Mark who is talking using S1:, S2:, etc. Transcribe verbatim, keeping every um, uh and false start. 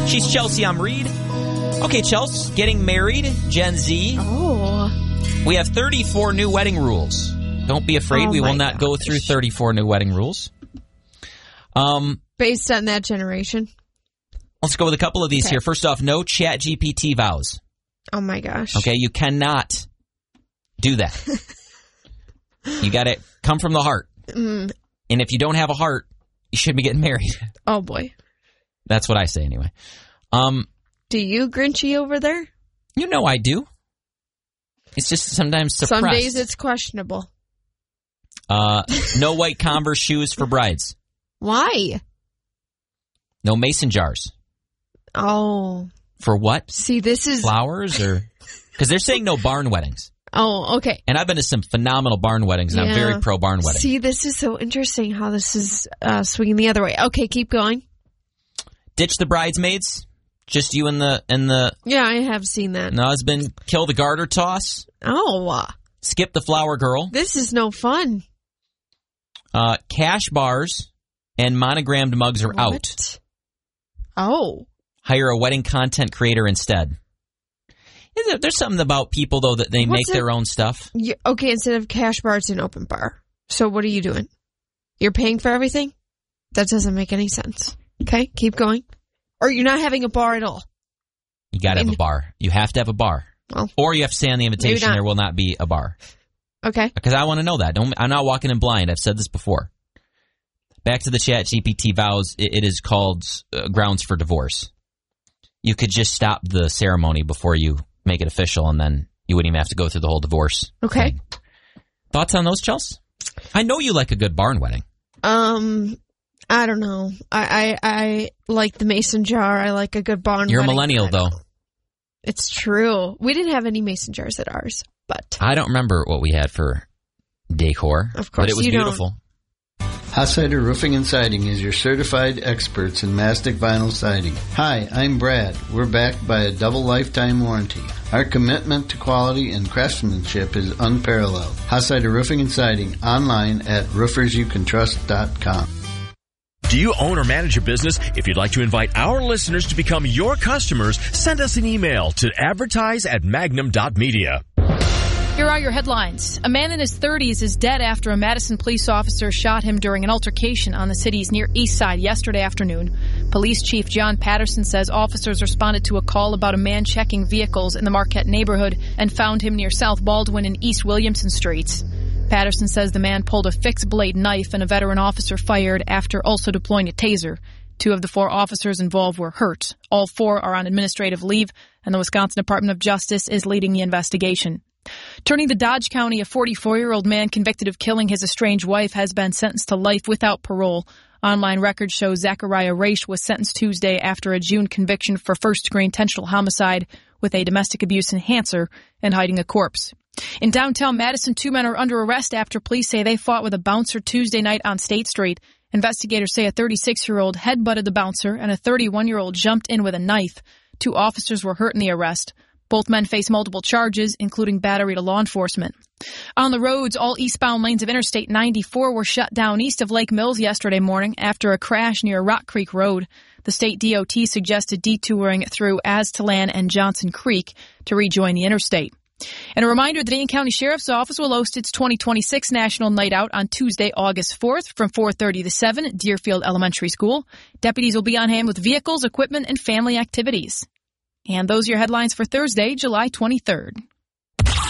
S1: She's Chelsea, I'm Reed. Okay, Chelsea, getting married, Gen Z.
S2: Oh.
S1: We have thirty-four new wedding rules. Don't be afraid,
S2: Oh
S1: we will
S2: my
S1: not
S2: gosh.
S1: go through thirty-four new wedding rules. Um,
S2: Based on that generation?
S1: Let's go with a couple of these
S2: Okay.
S1: here. First off, no Chat G P T vows.
S2: Oh my gosh.
S1: Okay, you cannot do that. You got to come from the heart.
S2: Mm.
S1: And if you don't have a heart, you shouldn't be getting married.
S2: Oh boy.
S1: That's what I say anyway. Um,
S2: Do you Grinchy over there?
S1: you know I do. It's just sometimes suppressed.
S2: Some days it's questionable.
S1: Uh, no white Converse shoes for brides.
S2: Why?
S1: No mason jars.
S2: Oh.
S1: For what?
S2: See, this is...
S1: Flowers or... Because they're saying no barn weddings.
S2: Oh, okay.
S1: And I've been to some phenomenal barn weddings, and
S2: Yeah.
S1: I'm very pro barn wedding.
S2: See, this is so interesting how this is uh, swinging the other way. Okay, keep going.
S1: Ditch the bridesmaids. Just you and the and the,
S2: Yeah, I have seen that.
S1: and the husband. Kill the garter toss.
S2: Oh, uh,
S1: Skip the flower girl.
S2: this is no fun.
S1: Uh, cash bars and monogrammed mugs are out.
S2: What? Oh.
S1: Hire a wedding content creator instead. Is there- There's something about people, though, that they
S2: What's
S1: make
S2: it-
S1: their own stuff.
S2: You, okay, instead of cash bar, it's an open bar. So what are you doing? You're paying for everything? That doesn't make any sense. Okay, keep going. Or you're not having a bar at all.
S1: You got to have
S2: And-
S1: a bar. You have to have a bar.
S2: Well,
S1: Or you have to say on the invitation
S2: not.
S1: there will not be a bar.
S2: okay.
S1: Because I want to know that. Don't, I'm not walking in blind. I've said this before. Back to the Chat G P T vows. It, it is called uh, grounds for divorce. You could just stop the ceremony before you make it official, and then you wouldn't even have to go through the whole divorce.
S2: Okay.
S1: thing. Thoughts on those, Chelsea? I know you like a good barn wedding.
S2: Um, I don't know. I, I, I like the mason jar. I like a good barn
S1: You're a
S2: wedding.
S1: millennial,
S2: I
S1: though.
S2: don't- It's true. We didn't have any mason jars at ours, but
S1: I don't remember what we had for decor,
S2: Of course
S1: but it was
S2: you don't.
S1: beautiful.
S3: Hossider Roofing and Siding is your certified experts in mastic vinyl siding. Hi, I'm Brad. We're backed by a double lifetime warranty. Our commitment to quality and craftsmanship is unparalleled. Hossider Roofing and Siding, online at roofers you can trust dot com.
S4: Do you own or manage a business? If you'd like to invite our listeners to become your customers, send us an email to advertise at magnum dot media.
S5: Here are your headlines. A man in his thirties is dead after a Madison police officer shot him during an altercation on the city's Near East Side yesterday afternoon. Police Chief John Patterson says officers responded to a call about a man checking vehicles in the Marquette neighborhood and found him near South Baldwin and East Williamson Streets. Patterson says the man pulled a fixed blade knife and a veteran officer fired after also deploying a taser. Two of the four officers involved were hurt. All four are on administrative leave, and the Wisconsin Department of Justice is leading the investigation. Turning to Dodge County, a forty-four-year-old man convicted of killing his estranged wife has been sentenced to life without parole. Online records show Zachariah Raish was sentenced Tuesday after a June conviction for first-degree intentional homicide with a domestic abuse enhancer and hiding a corpse. In downtown Madison, two men are under arrest after police say they fought with a bouncer Tuesday night on State Street. Investigators say a thirty-six-year-old headbutted the bouncer and a thirty-one-year-old jumped in with a knife. Two officers were hurt in the arrest. Both men face multiple charges, including battery to law enforcement. On the roads, all eastbound lanes of Interstate ninety-four were shut down east of Lake Mills yesterday morning after a crash near Rock Creek Road. The state D O T suggested detouring through Aztalan and Johnson Creek to rejoin the interstate. And a reminder, the Dane County Sheriff's Office will host its twenty twenty-six National Night Out on Tuesday, August fourth from four thirty to seven at Deerfield Elementary School. Deputies will be on hand with vehicles, equipment, and family activities. And those are your headlines for Thursday, July twenty-third.